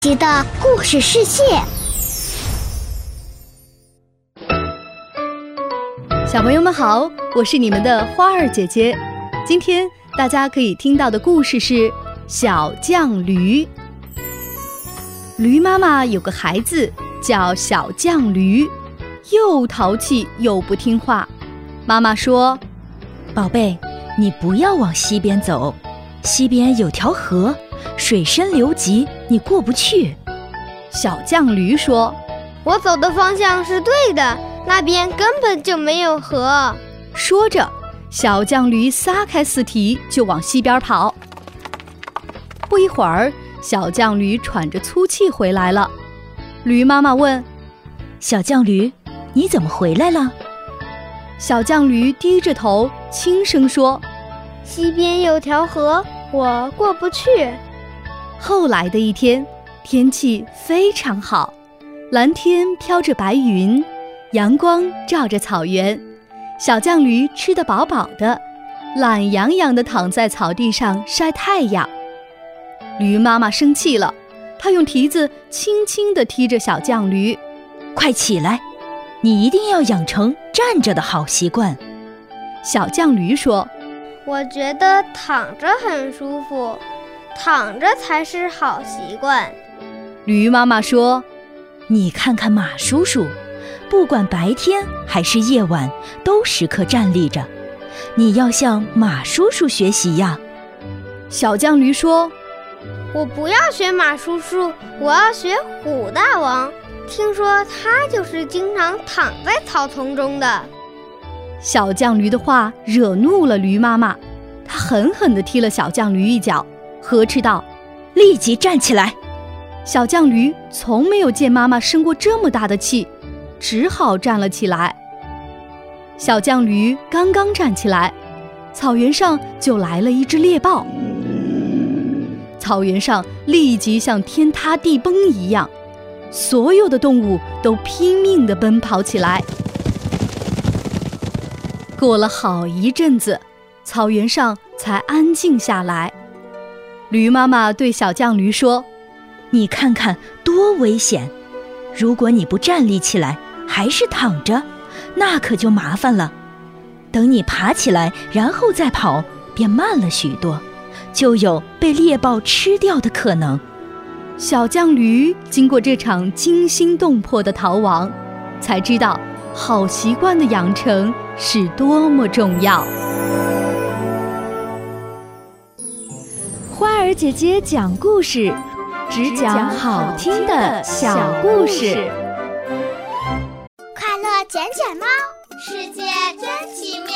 集的故事世界。 小朋友们好，我是你们的花儿姐姐。今天大家可以听到的故事是小犟驴。驴妈妈有个孩子叫小犟驴，又淘气又不听话。妈妈说， 宝贝，你不要往西边走，西边有条河，水深流急，你过不去。 小犟驴说， 我走的方向是对的，那边根本就没有河。 说着，小犟驴撒开四蹄就往西边跑。不一会儿，小犟驴喘着粗气回来了。驴妈妈问， 小犟驴，你怎么回来了？ 小犟驴低着头轻声说， 西边有条河，我过不去。 后来的一天，天气非常好，蓝天飘着白云，阳光照着草原。小犟驴吃得饱饱的，懒洋洋地躺在草地上晒太阳。驴妈妈生气了，她用蹄子轻轻地踢着小犟驴， 快起来，你一定要养成站着的好习惯。 小犟驴说， 我觉得躺着很舒服，躺着才是好习惯。 驴妈妈说， 你看看马叔叔，不管白天还是夜晚，都时刻站立着，你要向马叔叔学习呀。 小犟驴说， 我不要学马叔叔，我要学虎大王，听说他就是经常躺在草丛中的。 小犟驴的话惹怒了驴妈妈，她狠狠地踢了小犟驴一脚，呵斥道， 立即站起来。 小犟驴从没有见妈妈生过这么大的气，只好站了起来。小犟驴刚刚站起来，草原上就来了一只猎豹。草原上立即像天塌地崩一样，所有的动物都拼命地奔跑起来。过了好一阵子，草原上才安静下来。驴妈妈对小犟驴说， 你看看多危险，如果你不站立起来，还是躺着，那可就麻烦了。等你爬起来，然后再跑，便慢了许多，就有被猎豹吃掉的可能。 小犟驴经过这场惊心动魄的逃亡，才知道好习惯的养成是多么重要。 花儿姐姐讲故事，只讲好听的小故事。 快乐捡捡猫，世界真奇妙。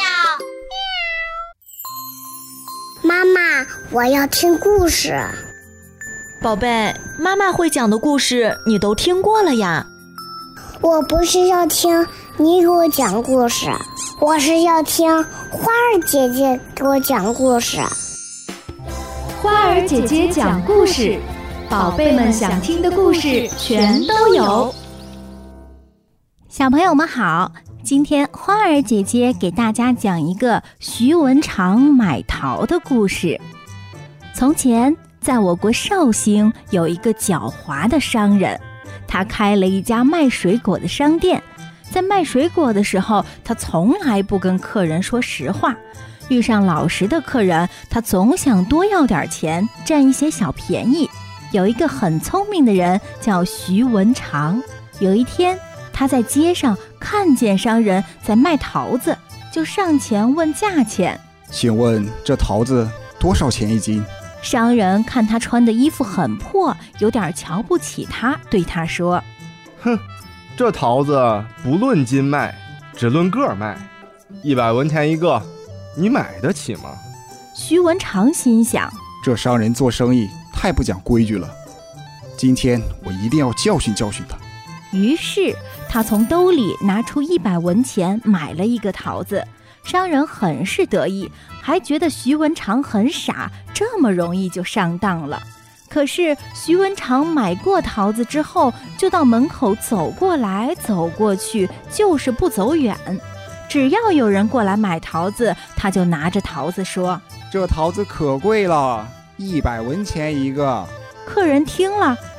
妈妈，我要听故事。 宝贝，妈妈会讲的故事你都听过了呀。 我不是要听你给我讲故事，我是要听花儿姐姐给我讲故事。 花儿姐姐讲故事，宝贝们想听的故事全都有。 小朋友们好，今天花儿姐姐给大家讲一个徐文长买桃的故事。从前，在我国绍兴有一个狡猾的商人，他开了一家卖水果的商店。在卖水果的时候，他从来不跟客人说实话，遇上老实的客人，他总想多要点钱，占一些小便宜。有一个很聪明的人叫徐文长，有一天他在街上看见商人在卖桃子，就上前问价钱。 请问这桃子多少钱一斤？ 商人看他穿的衣服很破，有点瞧不起他，对他说， 哼，这桃子不论斤卖，只论个卖，100文钱一个，你买得起吗？ 徐文长心想， 这商人做生意太不讲规矩了，今天我一定要教训教训他。 于是他从兜里拿出100文钱买了一个桃子。商人很是得意，还觉得徐文长很傻，这么容易就上当了。可是徐文长买过桃子之后，就到门口走过来走过去，就是不走远。只要有人过来买桃子，他就拿着桃子说， 这桃子可贵了，100文钱一个。 客人听了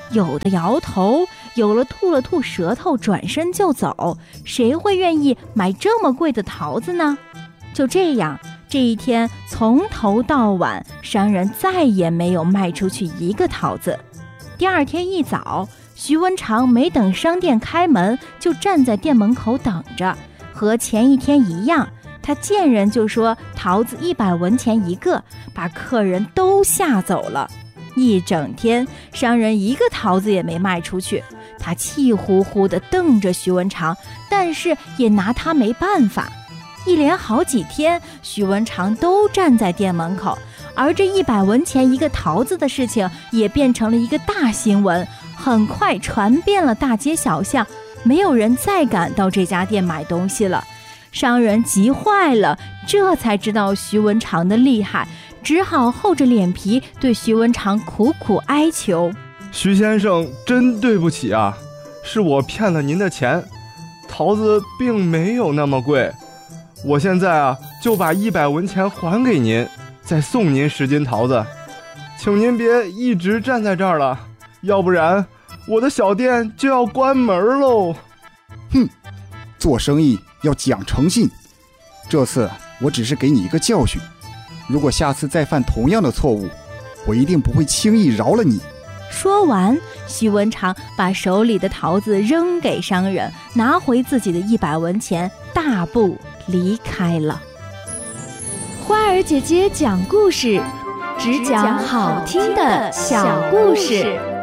有的摇头，有了吐了吐舌头，转身就走。谁会愿意买这么贵的桃子呢？就这样，这一天从头到晚，商人再也没有卖出去一个桃子。第二天一早，徐文长没等商店开门，就站在店门口等着，和前一天一样。他见人就说桃子100文钱一个，把客人都吓走了。一整天，商人一个桃子也没卖出去。他气呼呼地瞪着徐文长，但是也拿他没办法。一连好几天，徐文长都站在店门口，而这100文钱一个桃子的事情也变成了一个大新闻，很快传遍了大街小巷，没有人再敢到这家店买东西了。商人急坏了，这才知道徐文长的厉害，只好厚着脸皮对徐文长苦苦哀求： 徐先生，真对不起啊，是我骗了您的钱，桃子并没有那么贵，我现在啊就把100文钱还给您，再送您10斤桃子，请您别一直站在这儿了，要不然我的小店就要关门喽。 哼，做生意要讲诚信，这次我只是给你一个教训，如果下次再犯同样的错误，我一定不会轻易饶了你。 说完，徐文长把手里的桃子扔给商人，拿回自己的100文钱，大步离开了。 花儿姐姐讲故事，只讲好听的小故事。